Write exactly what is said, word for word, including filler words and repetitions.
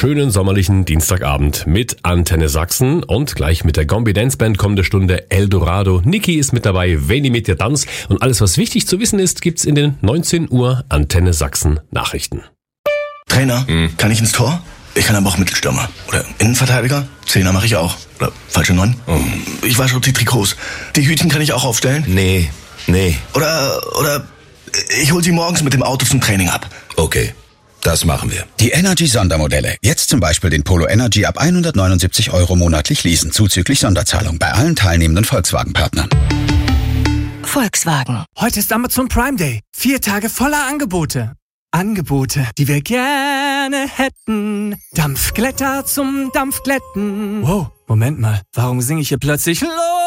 schönen sommerlichen Dienstagabend mit Antenne Sachsen und gleich mit der Gombi Dance Band kommende Stunde Eldorado. Niki ist mit dabei, Veni mit dir Tanz und alles, was wichtig zu wissen ist, gibt's in den neunzehn Uhr Antenne Sachsen Nachrichten. Trainer, hm. kann ich ins Tor? Ich kann aber auch Mittelstürmer. Oder Innenverteidiger? Zehner mache ich auch. Oder falsche Neun? Oh. Ich wasche auch die Trikots. Die Hütchen kann ich auch aufstellen? Nee, nee. Oder, oder ich hol sie morgens mit dem Auto zum Training ab. Okay, das machen wir. Die Energy-Sondermodelle. Jetzt zum Beispiel den Polo Energy ab hundertneunundsiebzig Euro monatlich leasen, zuzüglich Sonderzahlung bei allen teilnehmenden Volkswagen-Partnern. Volkswagen. Heute ist Amazon Prime Day. Vier Tage voller Angebote. Angebote, die wir gerne hätten. Dampfglätter zum Dampfglätten. Wow, Moment mal. Warum singe ich hier plötzlich Los?